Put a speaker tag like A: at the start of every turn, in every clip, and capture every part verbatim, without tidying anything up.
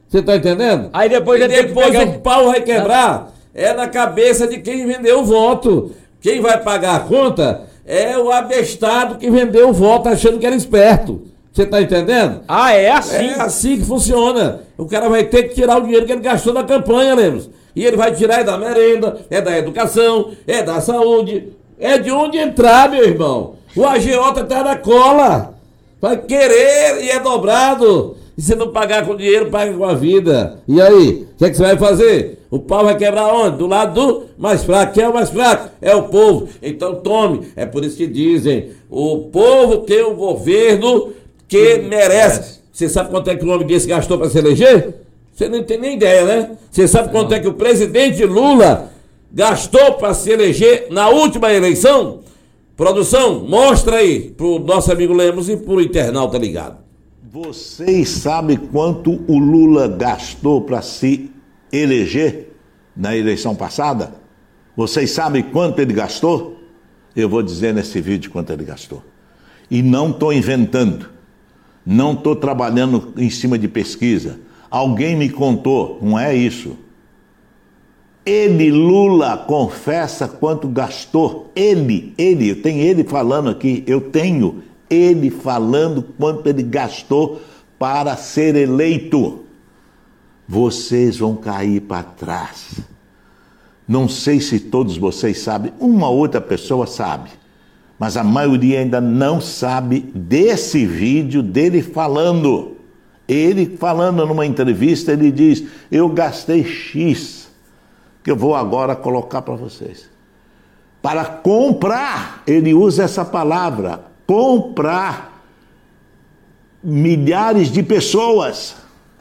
A: Você tá entendendo?
B: Aí depois,
A: e depois pegar... o pau vai quebrar. É na cabeça de quem vendeu o voto. Quem vai pagar a conta é o abestado que vendeu o voto achando que era esperto. Você tá entendendo?
B: Ah, é assim?
A: É assim que funciona. O cara vai ter que tirar o dinheiro que ele gastou na campanha, Lemos. E ele vai tirar é da merenda, é da educação, é da saúde. É de onde entrar, meu irmão. O agiota tá na cola. Vai querer e é dobrado. E se não pagar com dinheiro, paga com a vida. E aí, o que, é que você vai fazer? O pau vai quebrar onde? Do lado do mais fraco. Quem é o mais fraco? É o povo. Então tome. É por isso que dizem, o povo tem um governo que merece. Você sabe quanto é que o homem desse gastou para se eleger? Você não tem nem ideia, né? Você sabe quanto é que o presidente Lula gastou para se eleger na última eleição? Produção, mostra aí pro nosso amigo Lemos e pro internauta ligado.
C: Vocês sabem quanto o Lula gastou para se eleger na eleição passada? Vocês sabem quanto ele gastou? Eu vou dizer nesse vídeo quanto ele gastou. E não estou inventando, não estou trabalhando em cima de pesquisa. Alguém me contou, não é isso. Ele, Lula, confessa quanto gastou. Ele, ele, eu tenho ele falando aqui, eu tenho ele falando quanto ele gastou para ser eleito. Vocês vão cair para trás. Não sei se todos vocês sabem, uma outra pessoa sabe, mas a maioria ainda não sabe desse vídeo dele falando. Ele falando numa entrevista, ele diz, eu gastei X, que eu vou agora colocar para vocês. Para comprar, ele usa essa palavra, comprar milhares de pessoas.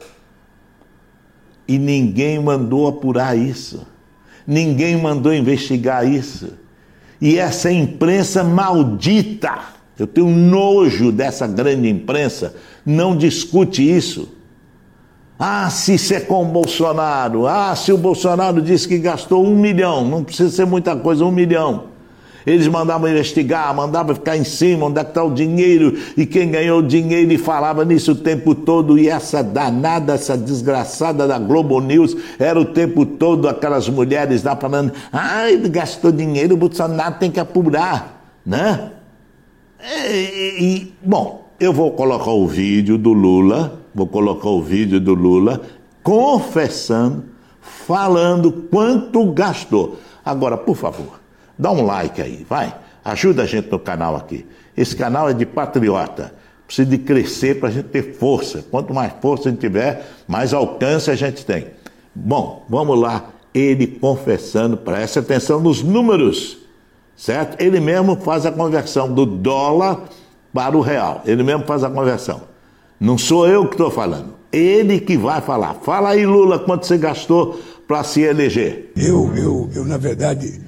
C: E ninguém mandou apurar isso. Ninguém mandou investigar isso. E essa imprensa maldita, eu tenho nojo dessa grande imprensa, não discute isso. Ah, se isso é com o Bolsonaro. Ah, se o Bolsonaro disse que gastou um milhão. Não precisa ser muita coisa, um milhão. Eles mandavam investigar, mandavam ficar em cima, onde é que está o dinheiro, e quem ganhou o dinheiro, e falava nisso o tempo todo, e essa danada, essa desgraçada da Globo News, era o tempo todo aquelas mulheres lá falando, ah, ele gastou dinheiro, o Bolsonaro tem que apurar, né? E, e, bom, eu vou colocar o vídeo do Lula, vou colocar o vídeo do Lula confessando, falando quanto gastou. Agora, por favor, dá um like aí, vai. Ajuda a gente no canal aqui. Esse canal é de patriota. Precisa de crescer para a gente ter força. Quanto mais força a gente tiver, mais alcance a gente tem. Bom, vamos lá. Ele confessando, preste atenção nos números, certo? Ele mesmo faz a conversão do dólar para o real. Ele mesmo faz a conversão. Não sou eu que estou falando. Ele que vai falar. Fala aí, Lula, quanto você gastou para se eleger.
D: Eu, eu, eu na verdade...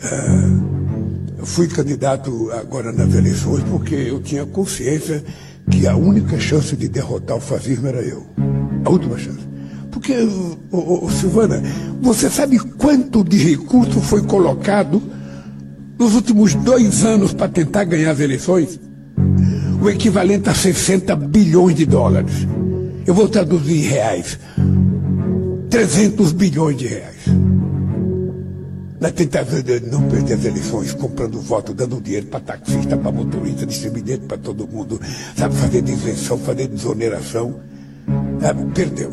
D: Uh, eu fui candidato agora nas eleições porque eu tinha consciência que a única chance de derrotar o fascismo era eu. A última chance. Porque, oh, oh, Silvana, você sabe quanto de recurso foi colocado nos últimos dois anos para tentar ganhar as eleições? O equivalente a sessenta bilhões de dólares. Eu vou traduzir em reais. trezentos bilhões de reais. Na tentativa de não perder as eleições, comprando voto, dando dinheiro para taxista, para motorista, distribuindo para todo mundo, sabe, fazer isenção, fazer desoneração, sabe, perdeu.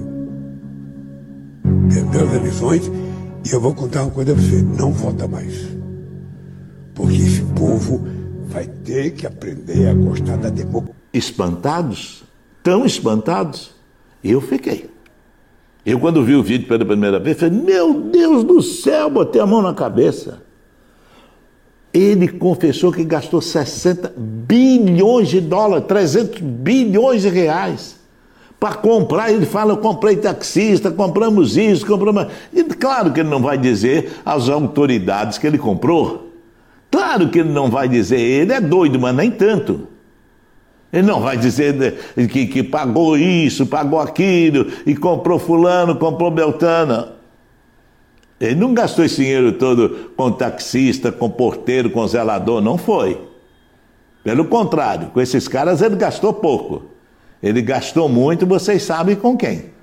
D: Perdeu as eleições e eu vou contar uma coisa para você, não vota mais. Porque esse povo vai ter que aprender a gostar da democracia.
C: Espantados? Tão espantados? Eu fiquei. Eu, quando vi o vídeo pela primeira vez, falei, meu Deus do céu, botei a mão na cabeça. Ele confessou que gastou sessenta bilhões de dólares, trezentos bilhões de reais, para comprar. Ele fala, eu comprei taxista, compramos isso, compramos... E claro que ele não vai dizer às autoridades que ele comprou. Claro que ele não vai dizer, ele é doido, mas nem tanto. Ele não vai dizer que, que pagou isso, pagou aquilo, e comprou fulano, comprou beltana. Ele não gastou esse dinheiro todo com taxista, com porteiro, com zelador, não foi. Pelo contrário, com esses caras ele gastou pouco. Ele gastou muito, vocês sabem com quem.